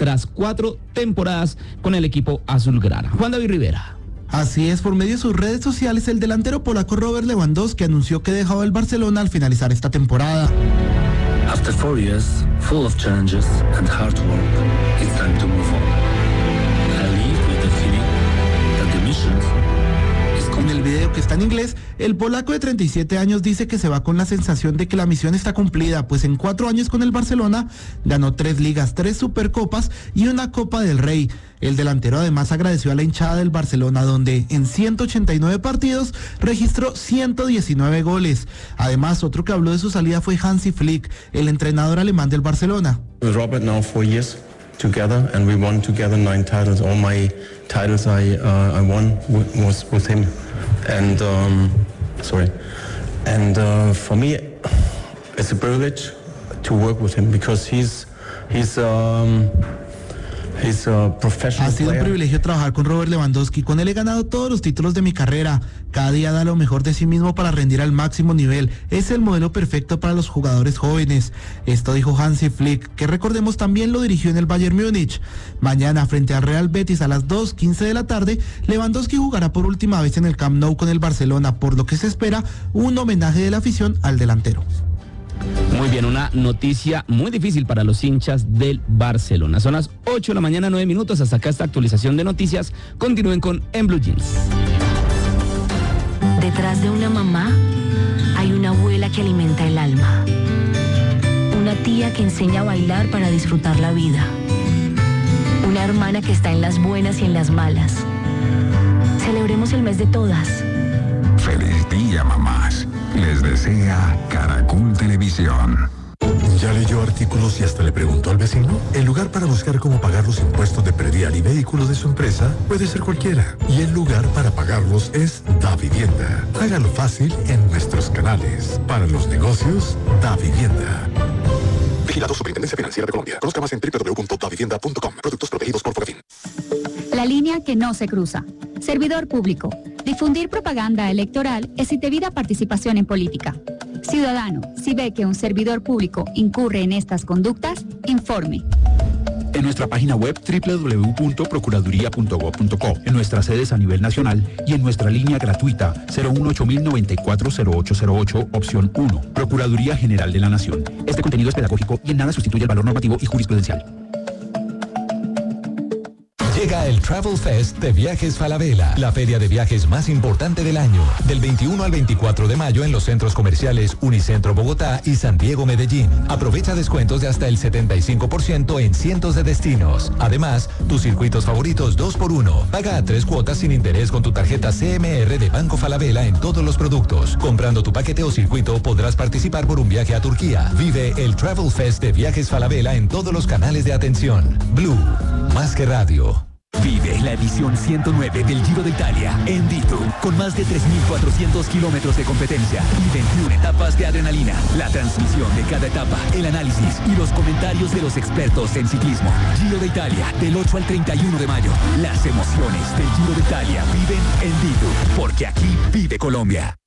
tras 4 temporadas con el equipo azulgrana. Juan David Rivera. Así es, por medio de sus redes sociales, el delantero polaco Robert Lewandowski anunció que dejaba el Barcelona al finalizar esta temporada. After 4 years, full of challenges and hard work, it's time to move on. I leave with the feeling that the mission is complete. En el video, que está en inglés, el polaco de 37 años dice que se va con la sensación de que la misión está cumplida, pues en 4 años con el Barcelona ganó 3 ligas, 3 supercopas y una Copa del Rey. El delantero además agradeció a la hinchada del Barcelona, donde en 189 partidos registró 119 goles. Además, otro que habló de su salida fue Hansi Flick, el entrenador alemán del Barcelona. With Robert now 4 years together, and we won together 9 titles. All my titles I won was with him, and for me it's a privilege to work with him because he's a professional Ha sido un player. privilegio trabajar con Robert Lewandowski. Con él he ganado todos los títulos de mi carrera. Cada día da lo mejor de sí mismo para rendir al máximo nivel. Es el modelo perfecto para los jugadores jóvenes. Esto dijo Hansi Flick, que recordemos también lo dirigió en el Bayern Múnich. Mañana, frente al Real Betis a las 2:15 de la tarde, Lewandowski jugará por última vez en el Camp Nou con el Barcelona, por lo que se espera un homenaje de la afición al delantero. Muy bien, una noticia muy difícil para los hinchas del Barcelona. Son las 8 de la mañana, 9 minutos. Hasta acá esta actualización de noticias. Continúen con En Blue Jeans. Detrás de una mamá hay una abuela que alimenta el alma. Una tía que enseña a bailar para disfrutar la vida. Una hermana que está en las buenas y en las malas. Celebremos el mes de todas. Feliz día, mamás. Les desea Caracol Televisión. ¿Ya leyó artículos y hasta le preguntó al vecino? El lugar para buscar cómo pagar los impuestos de predial y vehículos de su empresa puede ser cualquiera. Y el lugar para pagarlos es DaVivienda. Hágalo fácil en nuestros canales. Para los negocios, DaVivienda. Vigilado Superintendencia Financiera de Colombia. Conozca más en www.davivienda.com. Productos protegidos por Fogafín. La línea que no se cruza. Servidor público. Difundir propaganda electoral es indebida participación en política. Ciudadano, si ve que un servidor público incurre en estas conductas, informe. En nuestra página web www.procuraduría.gov.co, en nuestras sedes a nivel nacional y en nuestra línea gratuita 018-094-0808, opción 1, Procuraduría General de la Nación. Este contenido es pedagógico y en nada sustituye el valor normativo y jurisprudencial. Llega el Travel Fest de Viajes Falabella, la feria de viajes más importante del año, del 21 al 24 de mayo en los centros comerciales Unicentro Bogotá y San Diego Medellín. Aprovecha descuentos de hasta el 75% en cientos de destinos. Además, tus circuitos favoritos 2x1. Paga a 3 cuotas sin interés con tu tarjeta CMR de Banco Falabella en todos los productos. Comprando tu paquete o circuito podrás participar por un viaje a Turquía. Vive el Travel Fest de Viajes Falabella en todos los canales de atención. Blue, más que radio. Vive la edición 109 del Giro de Italia en Dito, con más de 3.400 kilómetros de competencia y 21 etapas de adrenalina. La transmisión de cada etapa, el análisis y los comentarios de los expertos en ciclismo. Giro de Italia, del 8 al 31 de mayo. Las emociones del Giro de Italia viven en Dito, porque aquí vive Colombia.